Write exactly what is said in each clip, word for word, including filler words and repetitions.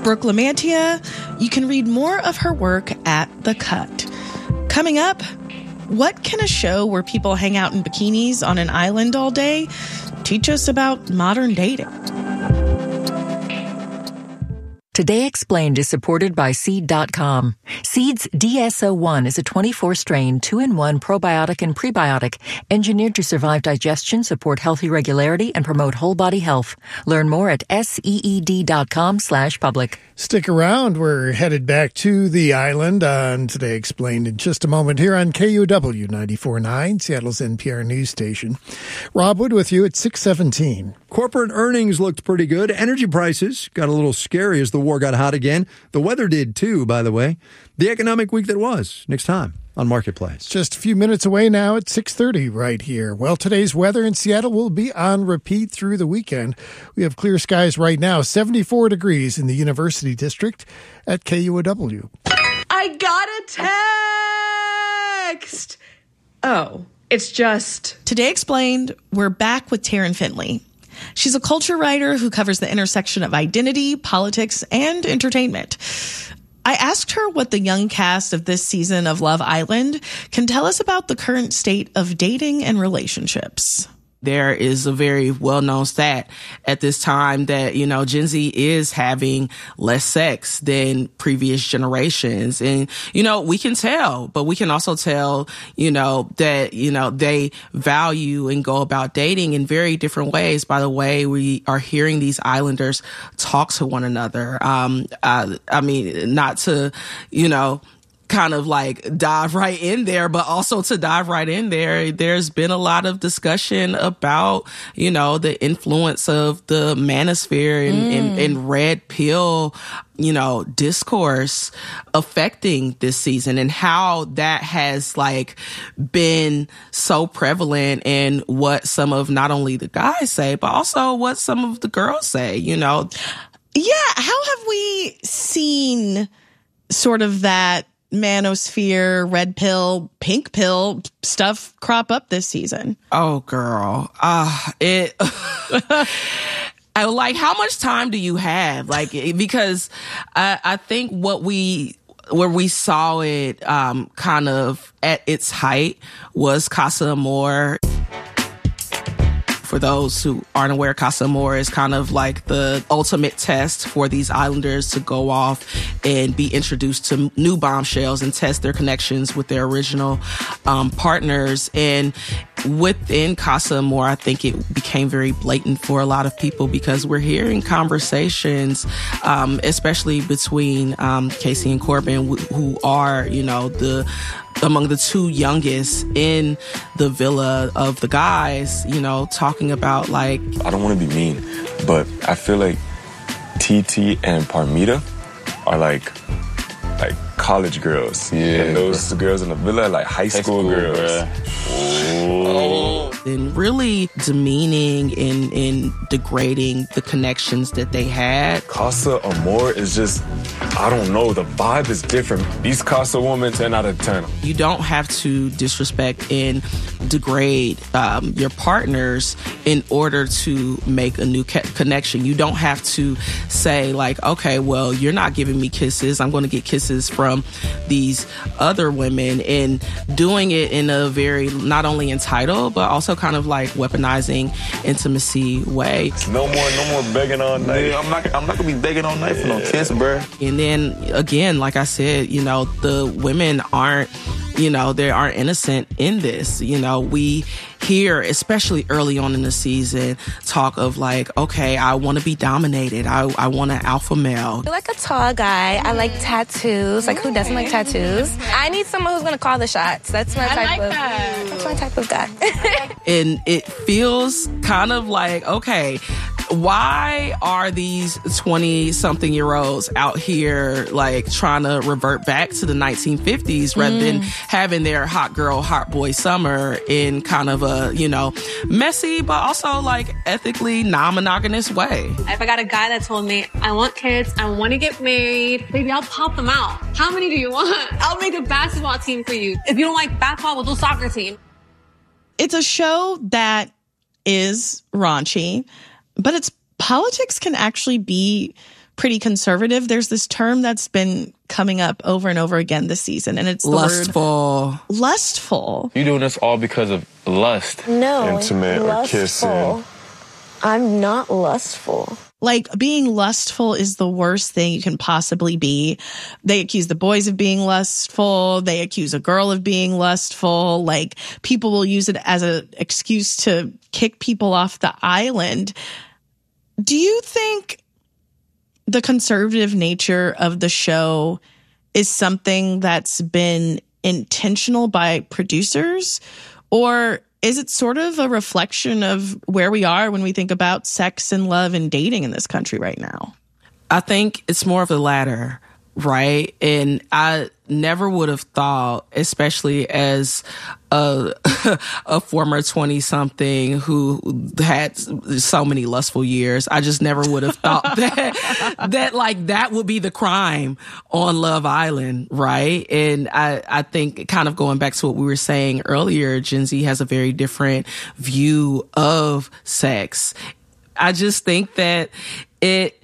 Brooke Lamantia. You can read more of her work at The Cut. Coming up, what can a show where people hang out in bikinis on an island all day teach us about modern dating? Today Explained is supported by Seed dot com. Seed's D S O one is a twenty-four strain, two in one probiotic and prebiotic, engineered to survive digestion, support healthy regularity, and promote whole body health. Learn more at seed dot com slash public. Stick around. We're headed back to the island on Today Explained in just a moment here on K U W ninety-four point nine, Seattle's N P R news station. Rob Wood with you at six seventeen. Corporate earnings looked pretty good. Energy prices got a little scary as the war got hot again. The weather did too, by the way. The economic week that was. Next time on Marketplace. Just a few minutes away now at six thirty right here. Well, today's weather in Seattle will be on repeat through the weekend. We have clear skies right now, seventy-four degrees in the University District at K U O W. I got a text. Oh, it's just... Today Explained, we're back with Taryn Finley. She's a culture writer who covers the intersection of identity, politics, and entertainment. I asked her what the young cast of this season of Love Island can tell us about the current state of dating and relationships. There is a very well-known stat at this time that, you know, Gen Z is having less sex than previous generations. And, you know, we can tell, but we can also tell, you know, that, you know, they value and go about dating in very different ways by the way we are hearing these islanders talk to one another. Um, uh, I mean, not to, you know, kind of like dive right in there, but also to dive right in there, there's been a lot of discussion about, you know, the influence of the manosphere and, mm. and, and red pill, you know, discourse affecting this season and how that has like been so prevalent in what some of not only the guys say, but also what some of the girls say, you know. Yeah. How have we seen sort of that manosphere, red pill, pink pill stuff crop up this season? Oh, girl. Uh, it... I like, how much time do you have? Like, because I, I think what we... where we saw it um, kind of at its height was Casa Amor. For those who aren't aware, Casa Amor is kind of like the ultimate test for these islanders to go off and be introduced to new bombshells and test their connections with their original um, partners. And within Casa Amor, I think it became very blatant for a lot of people because we're hearing conversations, um, especially between um, Casey and Corbin, who are, you know, the among the two youngest in the villa of the guys, you know, talking about like... I don't want to be mean, but I feel like T T and Parmita are like like college girls. Yeah. And those bro. girls in the villa are like high, high school, school girls. Oh. And really demeaning and, and degrading the connections that they had. Casa Amor is just, I don't know, the vibe is different. These Casa women, ten out of ten. You don't have to disrespect and degrade um, your partners in order to make a new ca- connection. You don't have to say like, okay, well, you're not giving me kisses. I'm going to get kisses from these other women, and doing it in a very not only entitled, but also kind of like weaponizing intimacy way. No more, no more begging all night. Yeah, I'm not, I'm not gonna be begging all night for no kiss, bro. And then again, like I said, you know, the women aren't, you know, they aren't innocent in this. You know, we hear, especially early on in the season, talk of like, okay, I want to be dominated. I, I want an alpha male. I like a tall guy. I like tattoos. Like, who doesn't like tattoos? I need someone who's going to call the shots. That's my I type like of that. That's my type of guy. And it feels kind of like, okay, why are these twenty-something-year-olds out here, like, trying to revert back to the nineteen fifties rather mm. than having their hot girl, hot boy summer in kind of a, you know, messy, but also, like, ethically non-monogamous way? If I got a guy that told me, I want kids, I want to get married, baby, I'll pop them out. How many do you want? I'll make a basketball team for you. If you don't like basketball, we'll do a soccer team. It's a show that is raunchy, but its politics can actually be pretty conservative, there's this term that's been coming up over and over again this season, and it's the lustful. word lustful. You doing this all because of lust? No, Intimate or kissing? lustful. I'm not lustful. Like, being lustful is the worst thing you can possibly be. They accuse the boys of being lustful. They accuse a girl of being lustful. Like, people will use it as an excuse to kick people off the island. Do you think the conservative nature of the show is something that's been intentional by producers? Or is it sort of a reflection of where we are when we think about sex and love and dating in this country right now? I think it's more of the latter, right? And I never would have thought, especially as a, a former twenty-something who had so many lustful years, I just never would have thought that, that like, that would be the crime on Love Island, right? And I, I think kind of going back to what we were saying earlier, Gen Z has a very different view of sex. I just think that it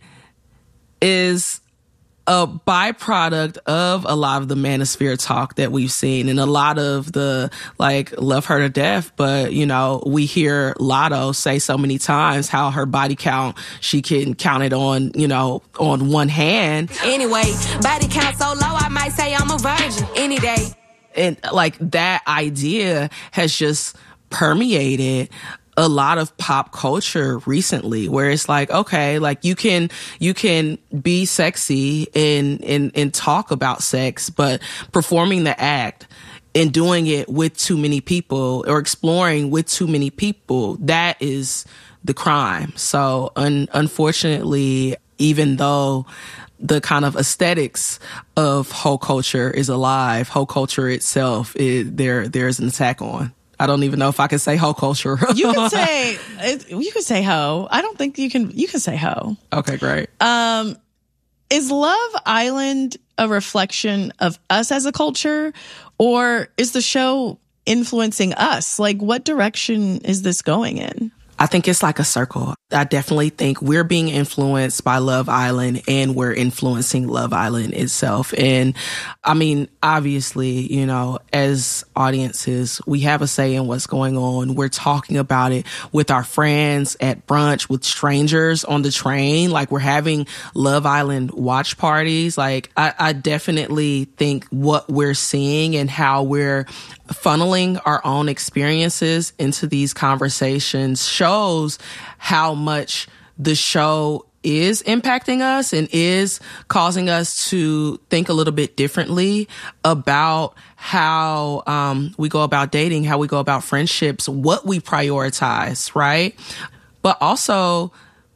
is a byproduct of a lot of the manosphere talk that we've seen and a lot of the, like, love her to death. But, you know, we hear Lotto say so many times how her body count, she can count it on, you know, on one hand. Anyway, body count so low, I might say I'm a virgin any day. And, like, that idea has just permeated a lot of pop culture recently, where it's like, okay, like you can, you can be sexy and, and, and talk about sex, but performing the act and doing it with too many people or exploring with too many people, that is the crime. So un- unfortunately, even though the kind of aesthetics of hoe culture is alive, hoe culture itself, is, there, there's an attack on. I don't even know if I can say hoe culture. You can say, you can say hoe. I don't think you can, you can say hoe. Okay, great. Um, is Love Island a reflection of us as a culture, or is the show influencing us? Like, what direction is this going in? I think it's like a circle. I definitely think we're being influenced by Love Island and we're influencing Love Island itself. And I mean, obviously, you know, as audiences, we have a say in what's going on. We're talking about it with our friends at brunch, with strangers on the train. Like, we're having Love Island watch parties. Like, I, I definitely think what we're seeing and how we're funneling our own experiences into these conversations shows how much the show is impacting us and is causing us to think a little bit differently about how um, we go about dating, how we go about friendships, what we prioritize, right? But also,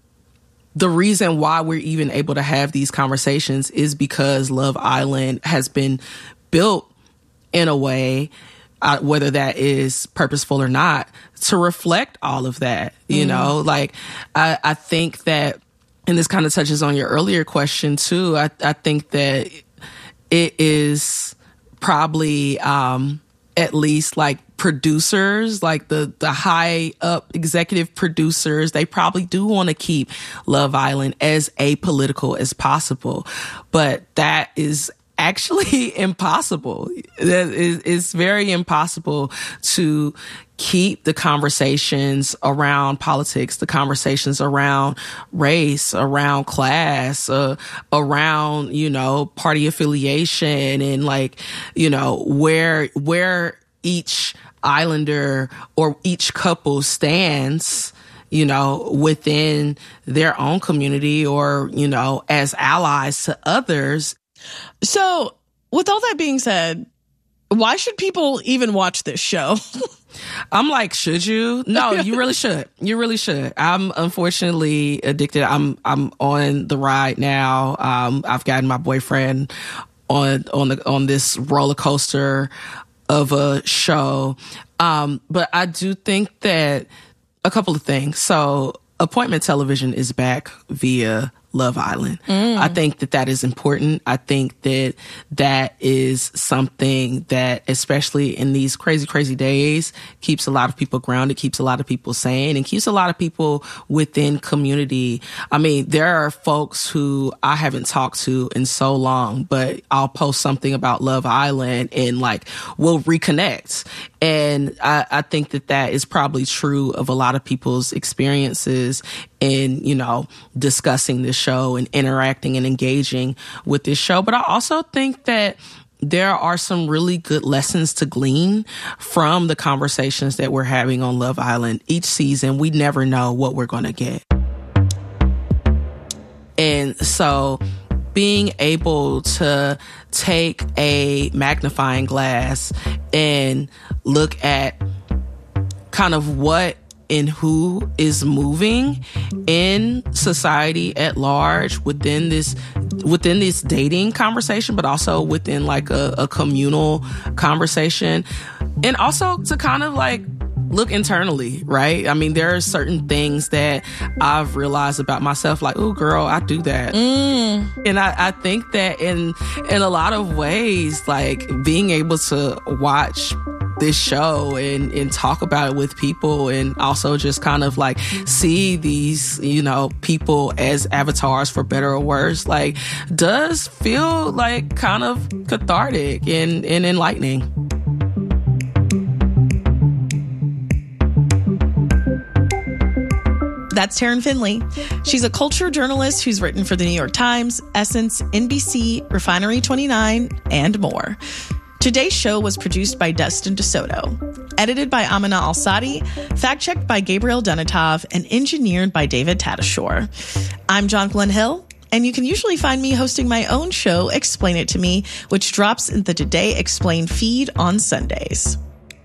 the reason why we're even able to have these conversations is because Love Island has been built in a way, Uh, whether that is purposeful or not, to reflect all of that, you mm. know, like, I, I think that, and this kind of touches on your earlier question too, I, I think that it is probably, um, at least like producers, like the, the high up executive producers, they probably do want to keep Love Island as apolitical as possible. But that is actually impossible. It's very impossible to keep the conversations around politics, the conversations around race, around class, uh, around, you know, party affiliation and, like, you know, where, where each islander or each couple stands, you know, within their own community or, you know, as allies to others. So, with all that being said, why should people even watch this show? I'm like, should you? No, you really should. You really should. I'm unfortunately addicted. I'm I'm on the ride now. Um, I've gotten my boyfriend on on the on this roller coaster of a show. Um, but I do think that a couple of things. So, appointment television is back via Love Island. Mm. I think that that is important. I think that that is something that, especially in these crazy, crazy days, keeps a lot of people grounded, keeps a lot of people sane, and keeps a lot of people within community. I mean, there are folks who I haven't talked to in so long, but I'll post something about Love Island and like we'll reconnect. And I, I think that that is probably true of a lot of people's experiences in, you know, discussing this show and interacting and engaging with this show. But I also think that there are some really good lessons to glean from the conversations that we're having on Love Island. Each season, we never know what we're going to get. And so being able to take a magnifying glass and look at kind of what and who is moving in society at large within this within this dating conversation, but also within like a, a communal conversation, and also to kind of like look internally, right? I mean, there are certain things that I've realized about myself, like, oh, girl, I do that. Mm. And I, I think that in in a lot of ways, like being able to watch this show and, and talk about it with people, and also just kind of like see these, you know, people as avatars for better or worse, like does feel like kind of cathartic and, and enlightening. That's Taryn Finley. She's a culture journalist who's written for the New York Times, Essence, N B C, Refinery twenty-nine, and more. Today's show was produced by Dustin DeSoto, edited by Amina Al-Sadi, fact-checked by Gabriel Dunatov, and engineered by David Tatasciore. I'm John Glenn Hill, and you can usually find me hosting my own show, Explain It to Me, which drops in the Today Explained feed on Sundays.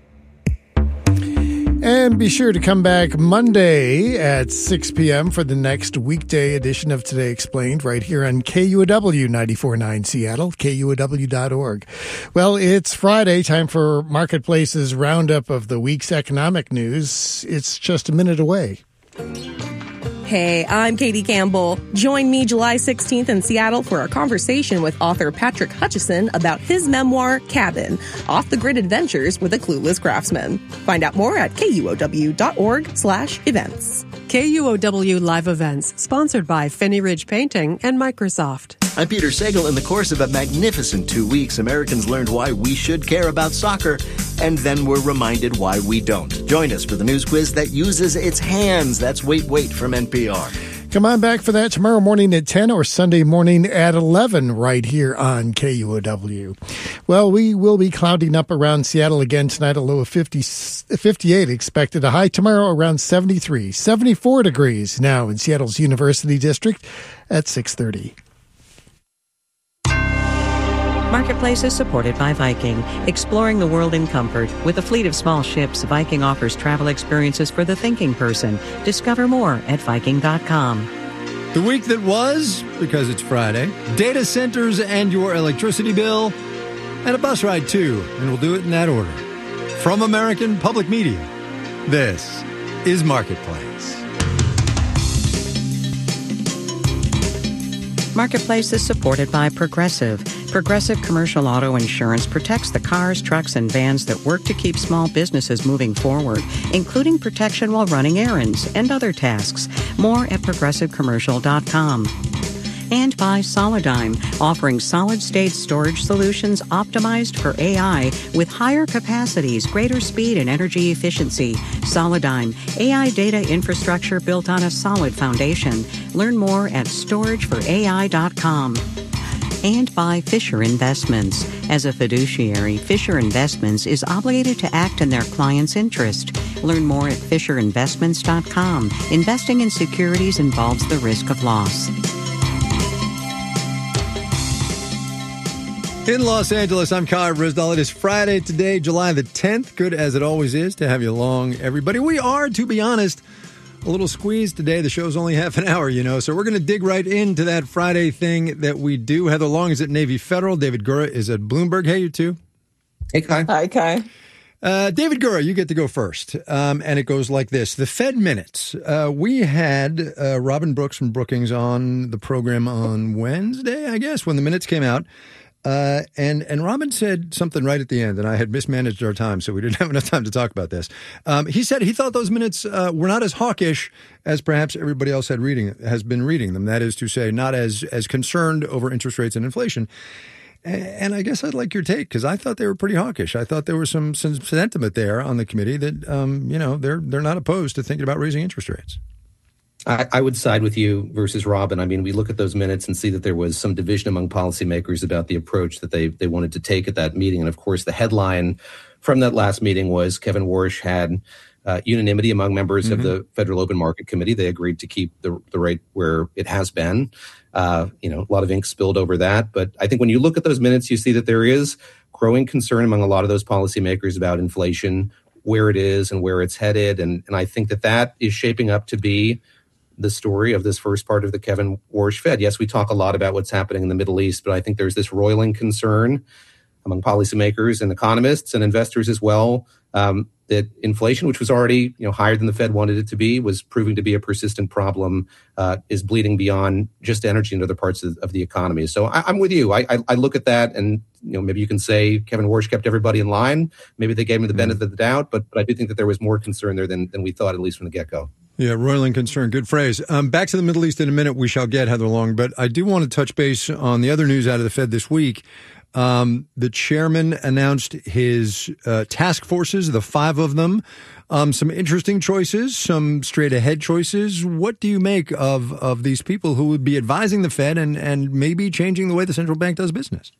And be sure to come back Monday at six p.m. for the next weekday edition of Today Explained right here on K U O W ninety-four point nine Seattle, K U O W dot org. Well, it's Friday, time for Marketplace's roundup of the week's economic news. It's just a minute away. Hey, I'm Katie Campbell. Join me July sixteenth in Seattle for a conversation with author Patrick Hutchison about his memoir, Cabin, Off-the-Grid Adventures with a Clueless Craftsman. Find out more at K U O W dot org slash events. K U O W Live Events, sponsored by Finney Ridge Painting and Microsoft. I'm Peter Sagal. In the course of a magnificent two weeks, Americans learned why we should care about soccer, and then were reminded why we don't. Join us for the news quiz that uses its hands. That's Wait, Wait from N P R. Come on back for that tomorrow morning at ten or Sunday morning at eleven right here on K U O W. Well, we will be clouding up around Seattle again tonight, a low of fifty, fifty-eight expected, a high tomorrow around seventy-three, seventy-four degrees now in Seattle's University District at six thirty. Marketplace is supported by Viking, exploring the world in comfort. With a fleet of small ships, Viking offers travel experiences for the thinking person. Discover more at Viking dot com. The week that was, because it's Friday, data centers and your electricity bill, and a bus ride too, and we'll do it in that order. From American Public Media, this is Marketplace. Marketplace is supported by Progressive. Progressive Commercial Auto Insurance protects the cars, trucks, and vans that work to keep small businesses moving forward, including protection while running errands and other tasks. More at progressive commercial dot com. And by Solidigm, offering solid-state storage solutions optimized for A I with higher capacities, greater speed, and energy efficiency. Solidigm, A I data infrastructure built on a solid foundation. Learn more at storage for A I dot com. And by Fisher Investments. As a fiduciary, Fisher Investments is obligated to act in their client's interest. Learn more at fisher investments dot com. Investing in securities involves the risk of loss. In Los Angeles, I'm Kai Risdal. It is Friday today, July the tenth. Good as it always is to have you along, everybody. We are, to be honest, a little squeezed today. The show's only half an hour, you know, so we're going to dig right into that Friday thing that we do. Heather Long is at Navy Federal. David Gura is at Bloomberg. Hey, you two. Hey, Kai. Hi, Kai. Uh, David Gura, you get to go first. Um, and it goes like this. The Fed Minutes. Uh, we had uh, Robin Brooks from Brookings on the program on Wednesday, I guess, when the minutes came out. Uh, and, and Robin said something right at the end, and I had mismanaged our time, so we didn't have enough time to talk about this. Um, he said he thought those minutes uh, were not as hawkish as perhaps everybody else had reading has been reading them. That is to say, not as, as concerned over interest rates and inflation. And I guess I'd like your take, because I thought they were pretty hawkish. I thought there was some, some sentiment there on the committee that, um, you know, they're they're not opposed to thinking about raising interest rates. I, I would side with you versus Robin. I mean, we look at those minutes and see that there was some division among policymakers about the approach that they they wanted to take at that meeting. And of course, the headline from that last meeting was Kevin Warsh had uh, unanimity among members mm-hmm. of the Federal Open Market Committee. They agreed to keep the, the rate where it has been. Uh, you know, a lot of ink spilled over that. But I think when you look at those minutes, you see that there is growing concern among a lot of those policymakers about inflation, where it is and where it's headed. And, and I think that that is shaping up to be the story of this first part of the Kevin Warsh Fed. Yes, we talk a lot about what's happening in the Middle East, but I think there's this roiling concern among policymakers and economists and investors as well, um, that inflation, which was already you know higher than the Fed wanted it to be, was proving to be a persistent problem, uh, is bleeding beyond just energy into other parts of, of the economy. So I, I'm with you. I, I, I look at that, and you know maybe you can say Kevin Warsh kept everybody in line. Maybe they gave him the benefit of the doubt, but, but I do think that there was more concern there than, than we thought, at least from the get-go. Yeah, roiling concern. Good phrase. Um, back to the Middle East in a minute. We shall get, Heather Long, but I do want to touch base on the other news out of the Fed this week. Um, the chairman announced his uh, task forces, the five of them. Um, some interesting choices, some straight ahead choices. What do you make of of these people who would be advising the Fed and, and maybe changing the way the central bank does business?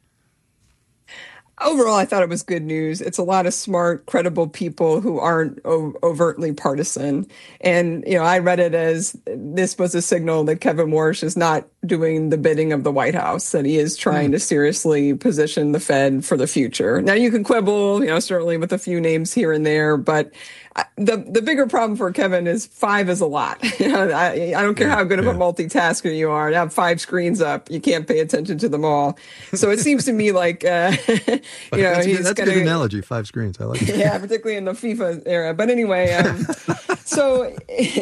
Overall, I thought it was good news. It's a lot of smart, credible people who aren't o- overtly partisan. And, you know, I read it as this was a signal that Kevin Warsh is not doing the bidding of the White House, that he is trying mm. to seriously position the Fed for the future. Now, you can quibble, you know, certainly with a few names here and there, but the the bigger problem for Kevin is five is a lot. You know, I, I don't care yeah, how good of yeah. a multitasker you are. To have five screens up, you can't pay attention to them all. So it seems to me like, uh, you know, that's, he's that's gonna, a good analogy. Five screens, I like it. Yeah, particularly in the FIFA era. But anyway, um, so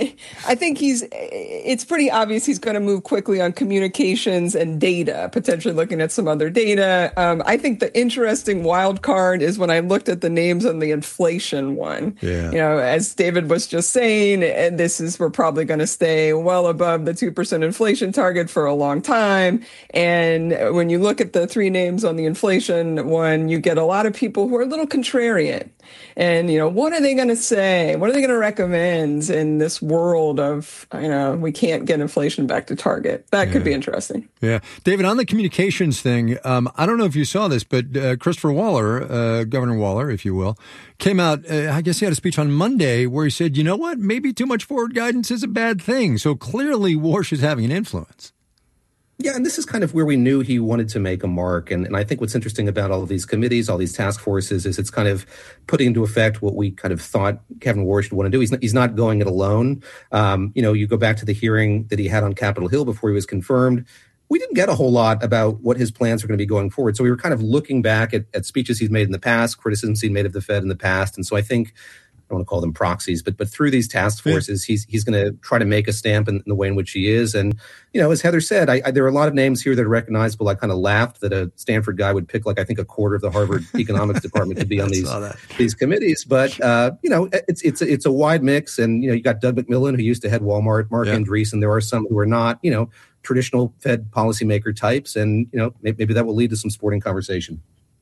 I think he's. It's pretty obvious he's going to move quickly on communications and data, potentially looking at some other data. Um, I think the interesting wild card is when I looked at the names on the inflation one. Yeah. You know, as David was just saying, and this is, we're probably going to stay well above the two percent inflation target for a long time. And when you look at the three names on the inflation one, you get a lot of people who are a little contrarian. And, you know, what are they going to say? What are they going to recommend in this world of, you know, we can't get inflation back to target? That yeah. could be interesting. Yeah. David, on the communications thing, um, I don't know if you saw this, but uh, Christopher Waller, uh, Governor Waller, if you will, came out, uh, I guess he had a speech on Monday where he said, you know what, maybe too much forward guidance is a bad thing. So clearly Warsh is having an influence. Yeah, and this is kind of where we knew he wanted to make a mark. And, and I think what's interesting about all of these committees, all these task forces, is it's kind of putting into effect what we kind of thought Kevin Warsh would want to do. He's not, he's not going it alone. Um, you know, you go back to the hearing that he had on Capitol Hill before he was confirmed. We didn't get a whole lot about what his plans were going to be going forward. So we were kind of looking back at, at speeches he's made in the past, criticisms he'd made of the Fed in the past. And so I think, I don't want to call them proxies, but but through these task forces, yeah. he's he's going to try to make a stamp in, in the way in which he is. And, you know, as Heather said, I, I, there are a lot of names here that are recognizable. I kind of laughed that a Stanford guy would pick, like, I think a quarter of the Harvard economics department to be on these these committees. But, uh, you know, it's it's it's a wide mix. And, you know, you got Doug McMillan, who used to head Walmart, Mark yeah. Andreessen. There are some who are not, you know, traditional Fed policymaker types. And, you know, maybe, maybe that will lead to some sporting conversation.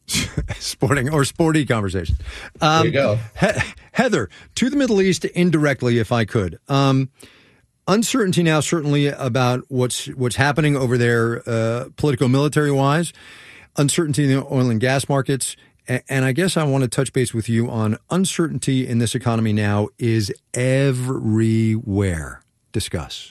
Sporting or sporty conversation. Um, there you go. He- Heather, to the Middle East indirectly, if I could. Um, uncertainty now, certainly, about what's what's happening over there, uh, political-military wise. Uncertainty in the oil and gas markets. A- and I guess I want to touch base with you on uncertainty in this economy now is everywhere. Discuss.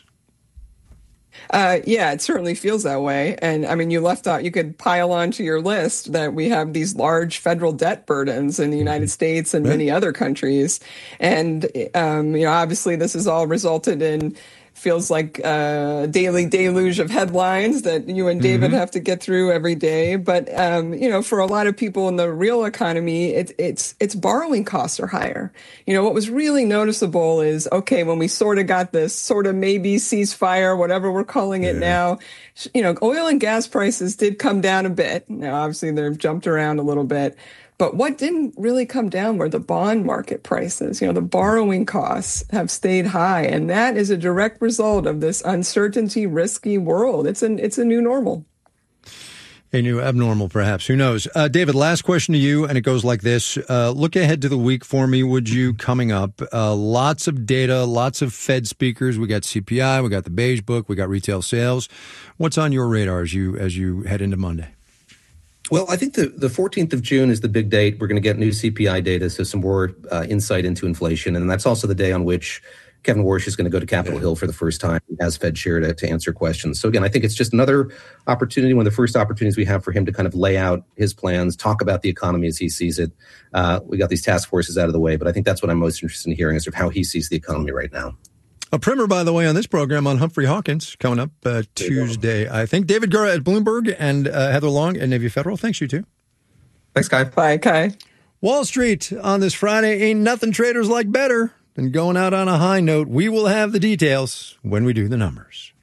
Uh, yeah, it certainly feels that way. And I mean, you left out, you could pile onto your list that we have these large federal debt burdens in the United States and many other countries. And, um, you know, obviously this has all resulted in feels like a daily deluge of headlines that you and David mm-hmm. have to get through every day. But, um, you know, for a lot of people in the real economy, it, it's it's borrowing costs are higher. You know, what was really noticeable is, okay, when we sort of got this sort of maybe ceasefire, whatever we're calling it yeah. now, you know, oil and gas prices did come down a bit. Now, obviously, they've jumped around a little bit. But what didn't really come down were the bond market prices. You know, the borrowing costs have stayed high, and that is a direct result of this uncertainty, risky world. It's an it's a new normal. A new abnormal, perhaps. Who knows? Uh, David, last question to you, and it goes like this. Uh, look ahead to the week for me, would you, coming up. Uh, lots of data, lots of Fed speakers. We got C P I, we got the Beige Book, we got retail sales. What's on your radar as you as you head into Monday? Well, I think the, the fourteenth of June is the big date. We're going to get new C P I data, so some more uh, insight into inflation. And that's also the day on which Kevin Warsh is going to go to Capitol Hill for the first time as Fed chair to, to answer questions. So again, I think it's just another opportunity, one of the first opportunities we have for him to kind of lay out his plans, talk about the economy as he sees it. Uh, we got these task forces out of the way, but I think that's what I'm most interested in hearing is sort of how he sees the economy right now. A primer, by the way, on this program on Humphrey Hawkins coming up uh, Tuesday, I think. David Gura at Bloomberg and uh, Heather Long at Navy Federal. Thanks, you two. Thanks, Kai. Bye, Kai. Wall Street on this Friday. Ain't nothing traders like better than going out on a high note. We will have the details when we do the numbers.